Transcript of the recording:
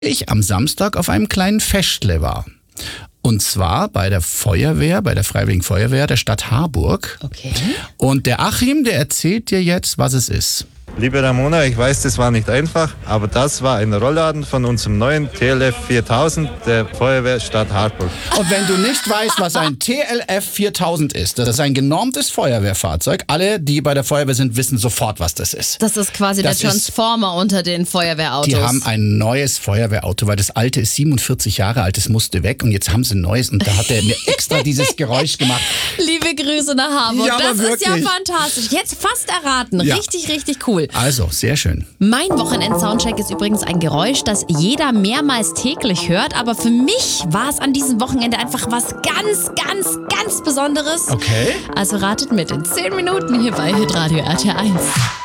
ich am Samstag auf einem kleinen Festle war. Und zwar bei der Feuerwehr, bei der Freiwilligen Feuerwehr der Stadt Harburg. Okay. Und der Achim, der erzählt dir jetzt, was es ist. Liebe Ramona, ich weiß, das war nicht einfach, aber das war ein Rollladen von unserem neuen TLF 4000 der Feuerwehr Stadt Harburg. Und wenn du nicht weißt, was ein TLF 4000 ist, das ist ein genormtes Feuerwehrfahrzeug. Alle, die bei der Feuerwehr sind, wissen sofort, was das ist. Das ist quasi der Transformer unter den Feuerwehrautos. Die haben ein neues Feuerwehrauto, weil das alte ist 47 Jahre alt, das musste weg und jetzt haben sie ein neues und da hat er mir extra dieses Geräusch gemacht. Liebe Grüße nach Hamburg. Ja, das aber ist ja wirklich. fantastisch. Jetzt fast erraten. Ja. Richtig, richtig cool. Also, sehr schön. Mein Wochenend-Soundcheck ist übrigens ein Geräusch, das jeder mehrmals täglich hört. Aber für mich war es an diesem Wochenende einfach was ganz, ganz, ganz Besonderes. Okay. Also ratet mit in 10 Minuten hier bei Hitradio RT1.